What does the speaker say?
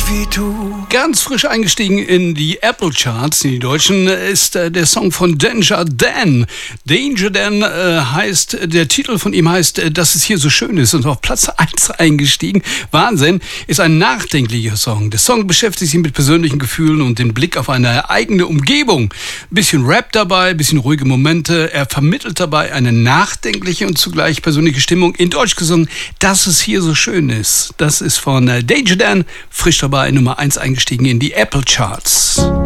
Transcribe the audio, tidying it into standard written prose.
wie du. Ganz frisch eingestiegen in die Apple Charts, in die deutschen, ist der Song von Danger Dan. Danger Dan heißt, der Titel von ihm heißt, dass es hier so schön ist, und auf Platz 1 eingestiegen. Wahnsinn, ist ein nachdenklicher Song. Der Song beschäftigt sich mit persönlichen Gefühlen und dem Blick auf eine eigene Umgebung. Bisschen Rap dabei, bisschen ruhige Momente. Er vermittelt dabei eine nachdenkliche und zugleich persönliche Stimmung. In Deutsch gesungen, dass es hier so schön ist. Das ist von Danger Dan, frisch dabei, Nummer 1 eingestiegen in die Apple Charts.